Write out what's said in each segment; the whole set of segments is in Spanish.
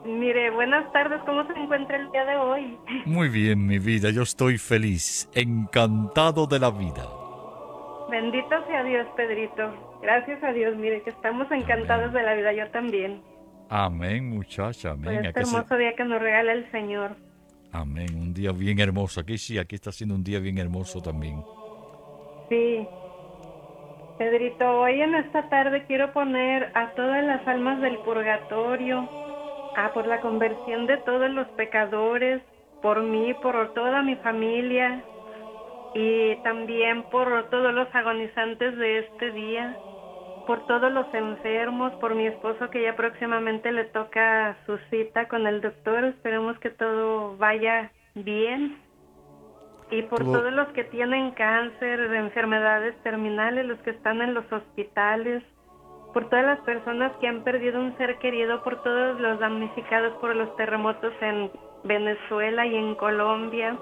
Mire, buenas tardes, ¿cómo se encuentra el día de hoy? Muy bien, mi vida, yo estoy feliz, encantado de la vida. Bendito sea Dios, Pedrito. Gracias a Dios, mire que estamos encantados Amén. de la vida, yo también, Amén, muchacha, por amén. este hermoso día que nos regala el Señor. Amén, un día bien hermoso. Aquí sí, aquí está siendo un día bien hermoso también. Sí, Pedrito, hoy en esta tarde quiero poner a todas las almas del purgatorio, por la conversión de todos los pecadores, por mí, por toda mi familia y también por todos los agonizantes de este día, por todos los enfermos, por mi esposo que ya próximamente le toca su cita con el doctor. Esperemos que todo vaya bien. Y por Todo, todos los que tienen cáncer, de enfermedades terminales, los que están en los hospitales, por todas las personas que han perdido un ser querido, por todos los damnificados por los terremotos en Venezuela y en Colombia,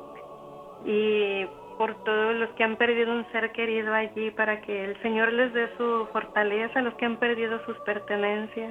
y por todos los que han perdido un ser querido allí, para que el Señor les dé su fortaleza, a los que han perdido sus pertenencias,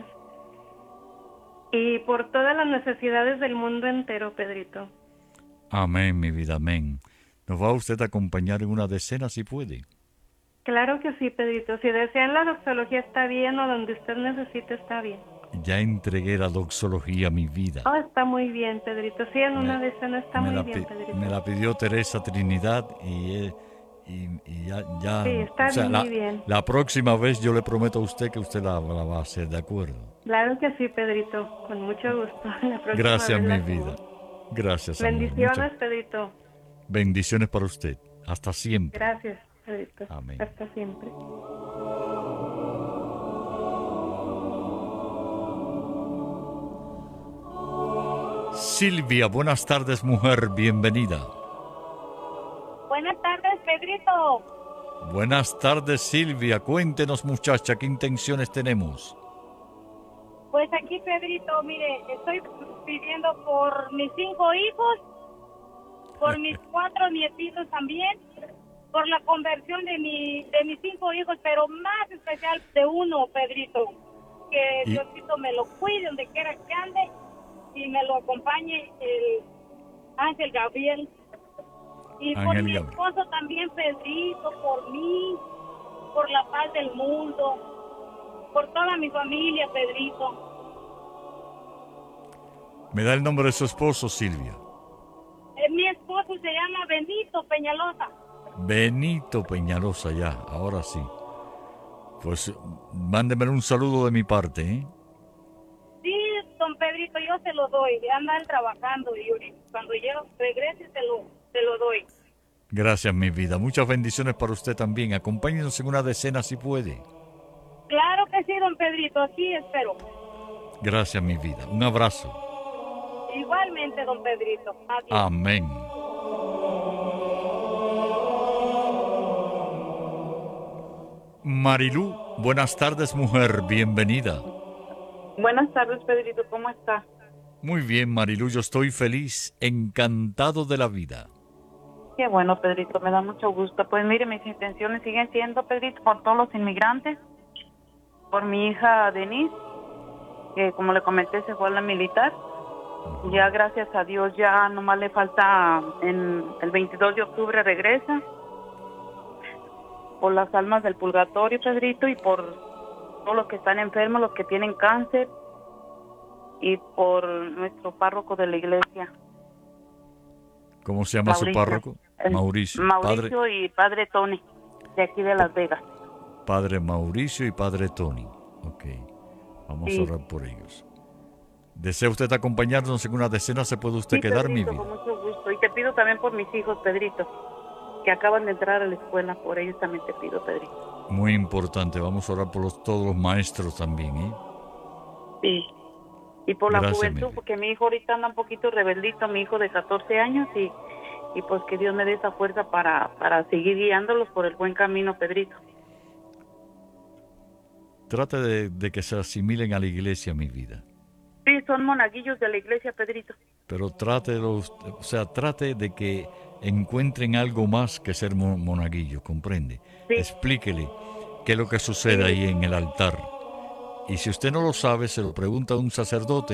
y por todas las necesidades del mundo entero, Pedrito. amén, mi vida, amén. ¿Nos va usted a acompañar en una decena si puede? Claro que sí, Pedrito. Si desean la doxología está bien, o donde usted necesite está bien. Ya entregué la doxología a mi vida. Oh, está muy bien, Pedrito. Sí, en una Me, decena está me muy la, bien, me Pedrito. la pidió Teresa Trinidad y Sí, o está sea, muy bien. la próxima vez yo le prometo a usted que usted la va a hacer, ¿de acuerdo? Claro que sí, Pedrito. Con mucho gusto. La próxima Gracias, vez la mi hacemos. vida. Gracias, amor. Muchas Bendiciones, Pedrito. bendiciones para usted. Hasta siempre. Gracias, Pedrito. Amén. Hasta siempre. Silvia, buenas tardes, mujer. Bienvenida. Buenas tardes, Pedrito. Buenas tardes, Silvia. Cuéntenos, muchacha, qué intenciones tenemos. Pues aquí, Pedrito, mire, estoy pidiendo por mis 5 hijos, por mis 4 nietitos también, por la conversión de mis 5 hijos, pero más especial de uno, Pedrito. Que Y Diosito me lo cuide donde quiera que ande y me lo acompañe el Ángel Gabriel. Y por Ángel mi Gabriel. esposo también, Pedrito, por mí, por la paz del mundo, por toda mi familia, Pedrito. ¿Me da el nombre de su esposo, Silvia? Mi esposo se llama Benito Peñalosa. Benito Peñalosa, ya, ahora sí. Pues mándeme un saludo de mi parte, ¿eh? Sí, don Pedrito, yo se lo doy. Anda él trabajando y cuando yo regrese se lo doy. Gracias, mi vida. Muchas bendiciones para usted también. Acompáñenos en una decena si puede. Claro que sí, don Pedrito, aquí espero. Gracias, mi vida. Un abrazo. Igualmente, don Pedrito. Adiós. Amén. Marilú, buenas tardes, mujer. Bienvenida. Buenas tardes, Pedrito, ¿cómo está? Muy bien, Marilú. Yo estoy feliz, encantado de la vida. Qué bueno, Pedrito, me da mucho gusto. Pues mire, mis intenciones siguen siendo, Pedrito, por todos los inmigrantes, por mi hija Denise, que como le comenté se fue a la militar. Ya gracias a Dios ya nomás le falta en el 22 de octubre regresa. Por las almas del purgatorio, Pedrito, y por todos los que están enfermos, los que tienen cáncer, y por nuestro párroco de la iglesia. ¿Cómo se llama su Mauricio. párroco? Mauricio. Mauricio y Padre Tony, de aquí de Las Vegas. Padre Mauricio y Padre Tony. Ok. Vamos Sí. a orar por ellos. ¿Desea usted acompañarnos en una decena? ¿Se puede usted Sí, quedar, mi Pedrito, con vida? mucho gusto. Y te pido también por mis hijos, Pedrito, que acaban de entrar a la escuela. Por ellos también te pido, Pedrito. Muy importante. Vamos a orar por todos los maestros también, ¿eh? Sí. Y por la Gracias, mi juventud, vida. porque mi hijo ahorita anda un poquito rebeldito, mi hijo de 14 años, y pues que Dios me dé esa fuerza para seguir guiándolos por el buen camino, Pedrito. Trate de que se asimilen a la iglesia, mi vida. Sí, son monaguillos de la iglesia, Pedrito. Pero trate de que encuentren algo más que ser monaguillo, ¿comprende? Sí. Explíquele qué es lo que sucede ahí en el altar. Y si usted no lo sabe, se lo pregunta a un sacerdote